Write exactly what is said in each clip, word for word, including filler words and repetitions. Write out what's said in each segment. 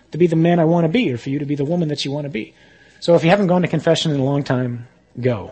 to be the man I want to be, or for you to be the woman that you want to be. So if you haven't gone to confession in a long time, go.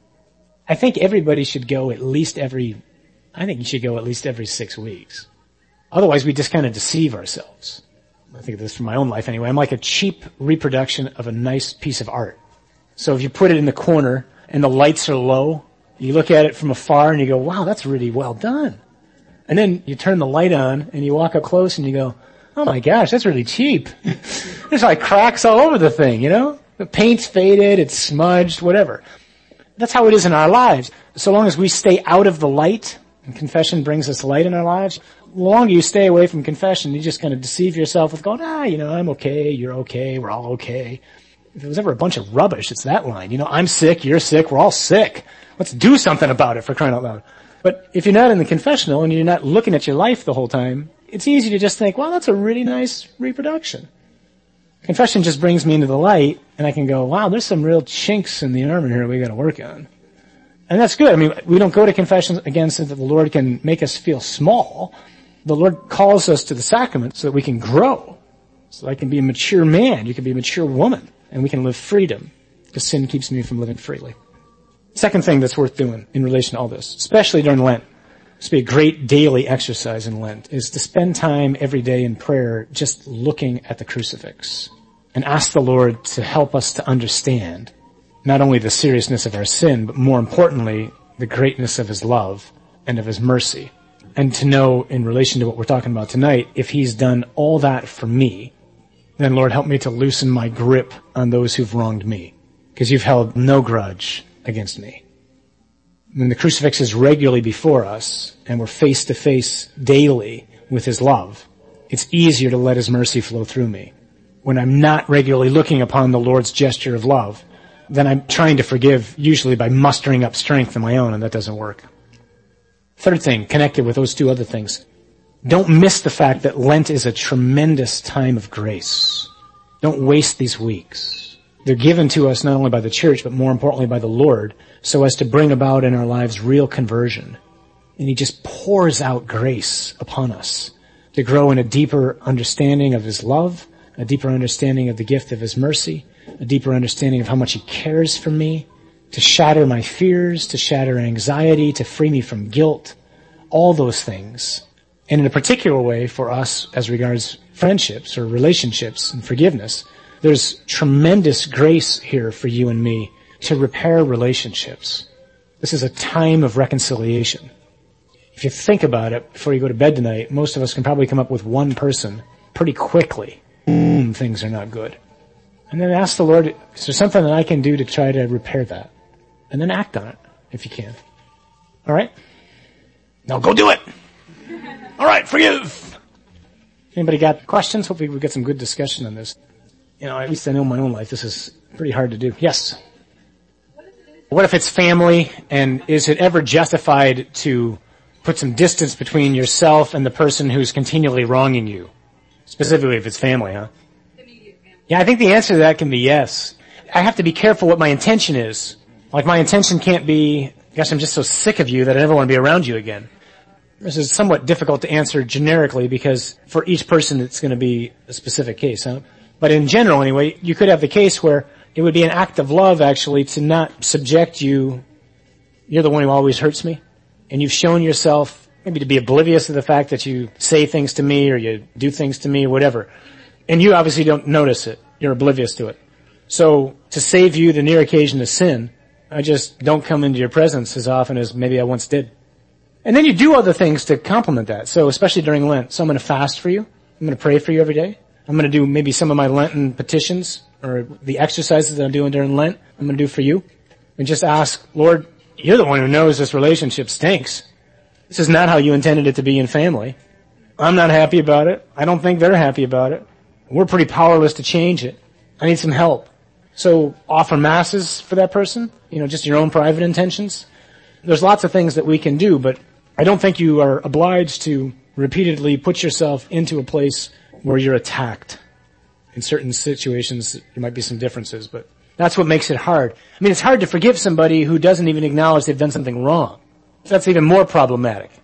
I think everybody should go at least every, I think you should go at least every six weeks. Otherwise we just kind of deceive ourselves. I think of this from my own life anyway. I'm like a cheap reproduction of a nice piece of art. So if you put it in the corner and the lights are low, you look at it from afar and you go, wow, that's really well done. And then you turn the light on and you walk up close and you go, oh my gosh, that's really cheap. There's like cracks all over the thing, you know? The paint's faded, it's smudged, whatever. That's how it is in our lives. So long as we stay out of the light, and confession brings us light in our lives, the longer you stay away from confession, you just kind of deceive yourself with going, ah, you know, I'm okay, you're okay, we're all okay. If it was ever a bunch of rubbish, it's that line. You know, I'm sick, you're sick, we're all sick. Let's do something about it, for crying out loud. But if you're not in the confessional and you're not looking at your life the whole time, it's easy to just think, well, that's a really nice reproduction. Confession just brings me into the light, and I can go, wow, there's some real chinks in the armor here we got to work on. And that's good. I mean, we don't go to confession again so that the Lord can make us feel small. The Lord calls us to the sacrament so that we can grow. So I can be a mature man, you can be a mature woman, and we can live freedom, because sin keeps me from living freely. Second thing that's worth doing in relation to all this, especially during Lent, this would be a great daily exercise in Lent, is to spend time every day in prayer just looking at the crucifix and ask the Lord to help us to understand not only the seriousness of our sin, but more importantly, the greatness of His love and of His mercy. And to know, in relation to what we're talking about tonight, if He's done all that for me, then Lord, help me to loosen my grip on those who've wronged me, because You've held no grudge against me. When the crucifix is regularly before us and we're face to face daily with His love, it's easier to let His mercy flow through me. When I'm not regularly looking upon the Lord's gesture of love, then I'm trying to forgive usually by mustering up strength of my own, and that doesn't work. Third thing, connected with those two other things, don't miss the fact that Lent is a tremendous time of grace. Don't waste these weeks. They're given to us not only by the church, but more importantly by the Lord, so as to bring about in our lives real conversion. And He just pours out grace upon us to grow in a deeper understanding of His love, a deeper understanding of the gift of His mercy, a deeper understanding of how much He cares for me, to shatter my fears, to shatter anxiety, to free me from guilt, all those things. And in a particular way for us as regards friendships or relationships and forgiveness, there's tremendous grace here for you and me to repair relationships. This is a time of reconciliation. If you think about it before you go to bed tonight, most of us can probably come up with one person pretty quickly. Mm, things are not good. And then ask the Lord, is there something that I can do to try to repair that? And then act on it, if you can. All right? Now go do it! All right, forgive! Anybody got questions? Hopefully we get some good discussion on this. You know, at least I know in my own life this is pretty hard to do. Yes? What if it's family, and is it ever justified to put some distance between yourself and the person who's continually wronging you? Specifically if it's family, huh? Yeah, I think the answer to that can be yes. I have to be careful what my intention is. Like my intention can't be, gosh, I'm just so sick of you that I never want to be around you again. This is somewhat difficult to answer generically because for each person it's going to be a specific case, huh? But in general anyway, you could have the case where it would be an act of love actually to not subject you. You're the one who always hurts me. And you've shown yourself maybe to be oblivious to the fact that you say things to me or you do things to me or whatever. And you obviously don't notice it. You're oblivious to it. So to save you the near occasion of sin, I just don't come into your presence as often as maybe I once did. And then you do other things to complement that. So especially during Lent. So I'm going to fast for you. I'm going to pray for you every day. I'm going to do maybe some of my Lenten petitions or the exercises that I'm doing during Lent. I'm going to do for you. And just ask, Lord, you're the one who knows this relationship stinks. This is not how you intended it to be in family. I'm not happy about it. I don't think they're happy about it. We're pretty powerless to change it. I need some help. So offer masses for that person, you know, just your own private intentions. There's lots of things that we can do, but I don't think you are obliged to repeatedly put yourself into a place where you're attacked. In certain situations, there might be some differences, but that's what makes it hard. I mean, it's hard to forgive somebody who doesn't even acknowledge they've done something wrong. That's even more problematic.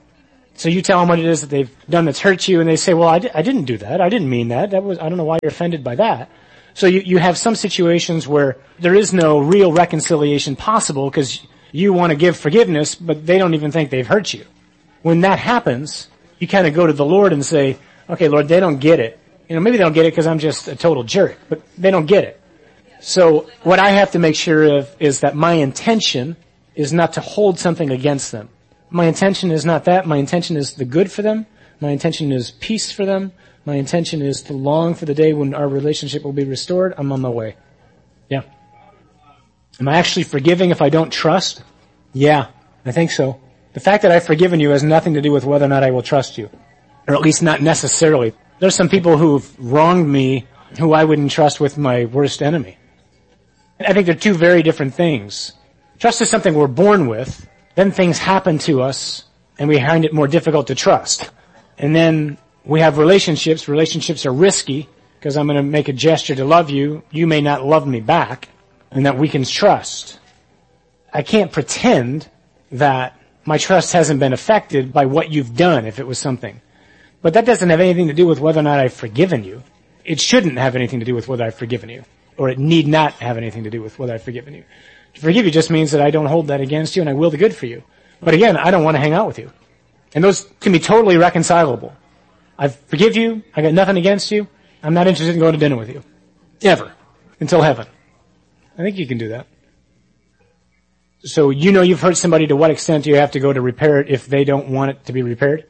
So you tell them what it is that they've done that's hurt you, and they say, well, I, di- I didn't do that. I didn't mean that. That was, I don't know why you're offended by that. So you, you have some situations where there is no real reconciliation possible because you want to give forgiveness, but they don't even think they've hurt you. When that happens, you kind of go to the Lord and say, okay, Lord, they don't get it. You know, maybe they don't get it because I'm just a total jerk, but they don't get it. So what I have to make sure of is that my intention is not to hold something against them. My intention is not that. My intention is the good for them. My intention is peace for them. My intention is to long for the day when our relationship will be restored. I'm on my way. Yeah. Am I actually forgiving if I don't trust? Yeah, I think so. The fact that I've forgiven you has nothing to do with whether or not I will trust you. Or at least not necessarily. There's some people who've wronged me who I wouldn't trust with my worst enemy. I think they're two very different things. Trust is something we're born with. Then things happen to us, and we find it more difficult to trust. And then we have relationships. Relationships are risky, because I'm going to make a gesture to love you. You may not love me back, and that weakens trust. I can't pretend that my trust hasn't been affected by what you've done, if it was something. But that doesn't have anything to do with whether or not I've forgiven you. It shouldn't have anything to do with whether I've forgiven you. Or it need not have anything to do with whether I've forgiven you. To forgive you just means that I don't hold that against you and I will the good for you. But again, I don't want to hang out with you. And those can be totally reconcilable. I forgive you. I got nothing against you. I'm not interested in going to dinner with you. Ever. Until heaven. I think you can do that. So you know you've hurt somebody. To what extent do you have to go to repair it if they don't want it to be repaired?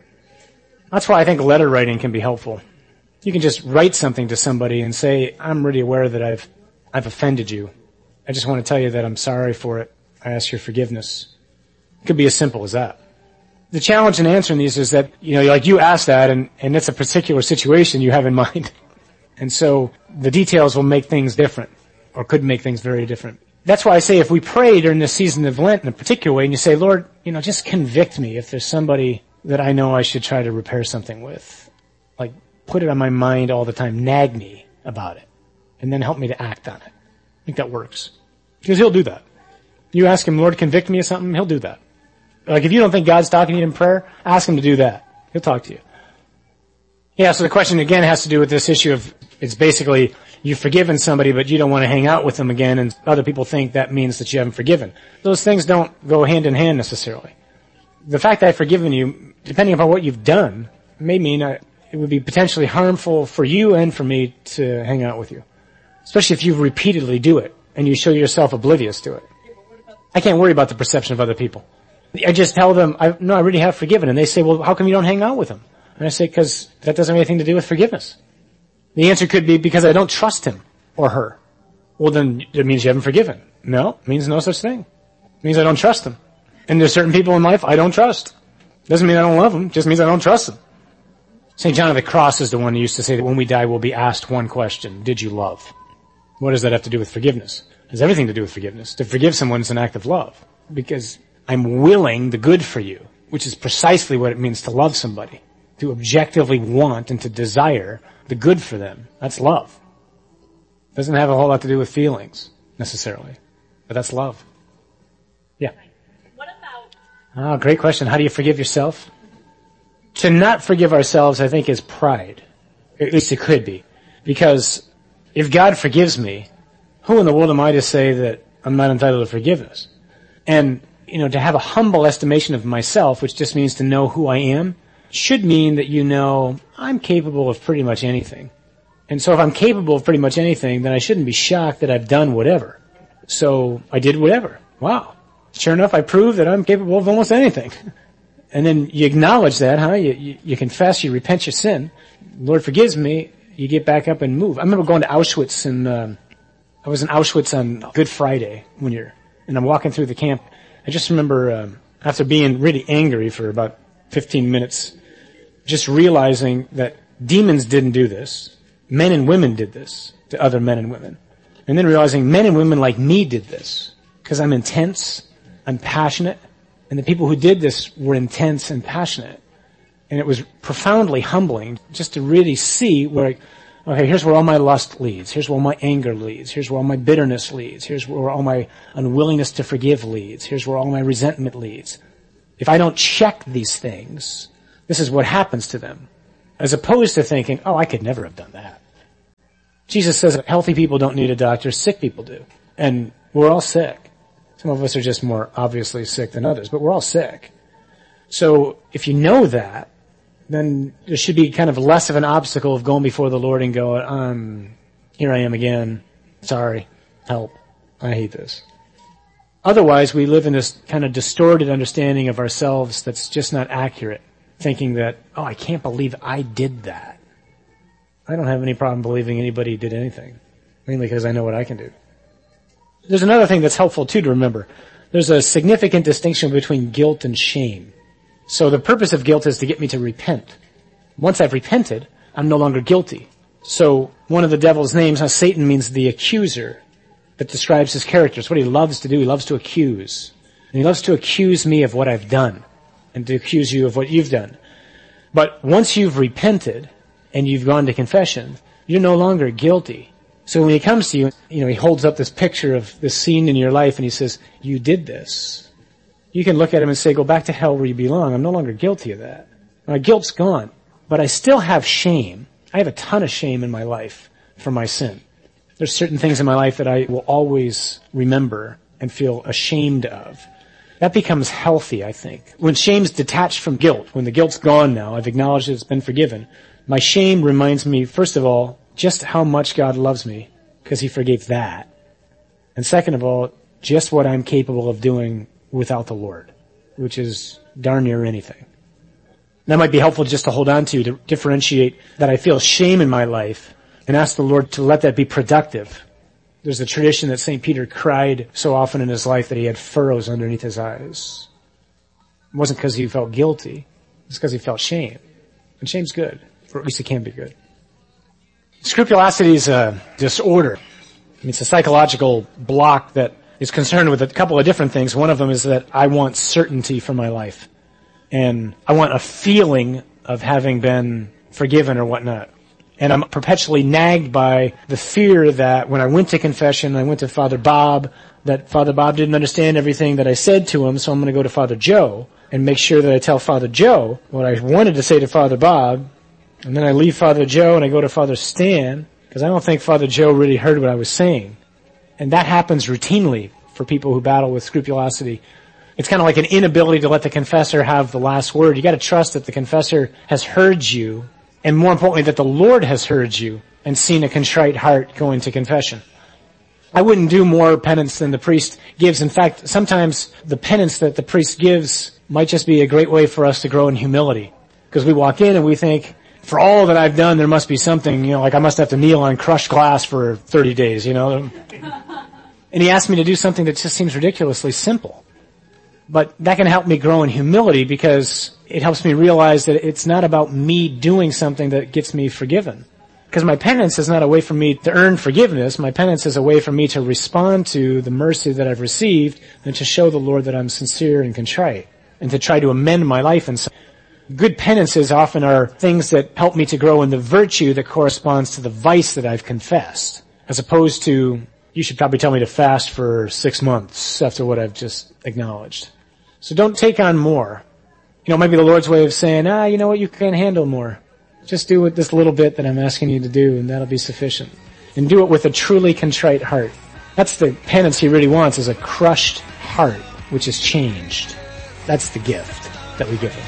That's why I think letter writing can be helpful. You can just write something to somebody and say, I'm really aware that I've, I've offended you. I just want to tell you that I'm sorry for it. I ask your forgiveness. It could be as simple as that. The challenge in answering these is that, you know, like you asked that and, and it's a particular situation you have in mind. And so the details will make things different or could make things very different. That's why I say if we pray during this season of Lent in a particular way and you say, Lord, you know, just convict me if there's somebody that I know I should try to repair something with. Like, put it on my mind all the time. Nag me about it. And then help me to act on it. I think that works. Because he'll do that. You ask him, Lord, convict me of something, he'll do that. Like if you don't think God's talking to you in prayer, ask him to do that. He'll talk to you. Yeah, so the question again has to do with this issue of, it's basically, you've forgiven somebody, but you don't want to hang out with them again, and other people think that means that you haven't forgiven. Those things don't go hand in hand necessarily. The fact that I've forgiven you, depending upon what you've done, may mean I, it would be potentially harmful for you and for me to hang out with you. Especially if you repeatedly do it and you show yourself oblivious to it. I can't worry about the perception of other people. I just tell them, I, no, I really have forgiven. And they say, well, how come you don't hang out with them? And I say, because that doesn't have anything to do with forgiveness. The answer could be because I don't trust him or her. Well, then it means you haven't forgiven. No, it means no such thing. It means I don't trust them. And there's certain people in life I don't trust. Doesn't mean I don't love them, just means I don't trust them. Saint John of the Cross is the one who used to say that when we die we'll be asked one question, did you love? What does that have to do with forgiveness? It has everything to do with forgiveness. To forgive someone is an act of love. Because I'm willing the good for you, which is precisely what it means to love somebody. To objectively want and to desire the good for them. That's love. It doesn't have a whole lot to do with feelings, necessarily. But that's love. Yeah. What about... Ah, great question. How do you forgive yourself? To not forgive ourselves, I think, is pride. At least it could be. Because if God forgives me, who in the world am I to say that I'm not entitled to forgiveness? And, you know, to have a humble estimation of myself, which just means to know who I am, should mean that you know I'm capable of pretty much anything. And so if I'm capable of pretty much anything, then I shouldn't be shocked that I've done whatever. So I did whatever. Wow. Sure enough, I proved that I'm capable of almost anything. And then you acknowledge that, huh? You, you, you confess, you repent your sin. Lord forgives me. You get back up and move. I remember going to Auschwitz, and um, I was in Auschwitz on Good Friday one year, and I'm walking through the camp. I just remember um, after being really angry for about fifteen minutes, just realizing that demons didn't do this. Men and women did this to other men and women. And then realizing men and women like me did this because I'm intense, I'm passionate, and the people who did this were intense and passionate. And it was profoundly humbling just to really see where, okay, here's where all my lust leads. Here's where all my anger leads. Here's where all my bitterness leads. Here's where all my unwillingness to forgive leads. Here's where all my resentment leads. if I don't check these things, this is what happens to them. As opposed to thinking, oh, I could never have done that. Jesus says that healthy people don't need a doctor, sick people do. And we're all sick. Some of us are just more obviously sick than others, but we're all sick. So if you know that, then there should be kind of less of an obstacle of going before the Lord and going, um, here I am again. Sorry. Help. I hate this. Otherwise, we live in this kind of distorted understanding of ourselves that's just not accurate, thinking that, oh, I can't believe I did that. I don't have any problem believing anybody did anything, mainly because I know what I can do. There's another thing that's helpful, too, to remember. There's a significant distinction between guilt and shame. So the purpose of guilt is to get me to repent. Once I've repented, I'm no longer guilty. So one of the devil's names, now Satan means the accuser, that describes his character. It's what he loves to do. He loves to accuse. And he loves to accuse me of what I've done and to accuse you of what you've done. But once you've repented and you've gone to confession, you're no longer guilty. So when he comes to you, you know, he holds up this picture of this scene in your life and he says, you did this. You can look at him and say, go back to hell where you belong. I'm no longer guilty of that. My guilt's gone. But I still have shame. I have a ton of shame in my life for my sin. There's certain things in my life that I will always remember and feel ashamed of. That becomes healthy, I think. When shame's detached from guilt, when the guilt's gone now, I've acknowledged it's been forgiven, my shame reminds me, first of all, just how much God loves me, because he forgave that. And second of all, just what I'm capable of doing without the Lord, which is darn near anything. That might be helpful just to hold on to, to differentiate that I feel shame in my life and ask the Lord to let that be productive. There's a tradition that Saint Peter cried so often in his life that he had furrows underneath his eyes. It wasn't because he felt guilty. It's because he felt shame. And shame's good, or at least it can be good. Scrupulosity is a disorder. It's a psychological block that is concerned with a couple of different things. One of them is that I want certainty for my life. And I want a feeling of having been forgiven or whatnot. And I'm perpetually nagged by the fear that when I went to confession, I went to Father Bob, that Father Bob didn't understand everything that I said to him, so I'm going to go to Father Joe and make sure that I tell Father Joe what I wanted to say to Father Bob. And then I leave Father Joe and I go to Father Stan, because I don't think Father Joe really heard what I was saying. And that happens routinely for people who battle with scrupulosity. It's kind of like an inability to let the confessor have the last word. You got to trust that the confessor has heard you, and more importantly, that the Lord has heard you and seen a contrite heart going to confession. I wouldn't do more penance than the priest gives. In fact, sometimes the penance that the priest gives might just be a great way for us to grow in humility. Because we walk in and we think, for all that I've done, there must be something, you know, like I must have to kneel on crushed glass for thirty days, you know. And he asked me to do something that just seems ridiculously simple. But that can help me grow in humility because it helps me realize that it's not about me doing something that gets me forgiven. Because my penance is not a way for me to earn forgiveness. My penance is a way for me to respond to the mercy that I've received and to show the Lord that I'm sincere and contrite and to try to amend my life. And so good penances often are things that help me to grow in the virtue that corresponds to the vice that I've confessed, as opposed to, you should probably tell me to fast for six months after what I've just acknowledged. So don't take on more. You know, maybe the Lord's way of saying, ah, you know what, you can't handle more. Just do it this little bit that I'm asking you to do, and that'll be sufficient. And do it with a truly contrite heart. That's the penance he really wants, is a crushed heart, which is changed. That's the gift that we give him.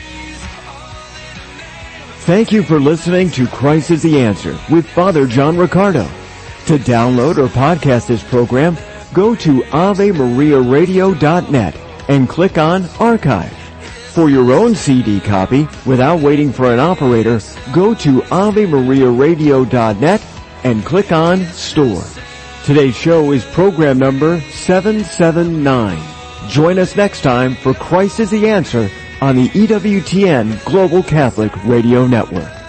Thank you for listening to Christ is the Answer with Father John Riccardo. To download or podcast this program, go to ave maria radio dot net and click on Archive. For your own C D copy, without waiting for an operator, go to ave maria radio dot net and click on Store. Today's show is program number seven seven nine. Join us next time for Christ is the Answer on the E W T N Global Catholic Radio Network.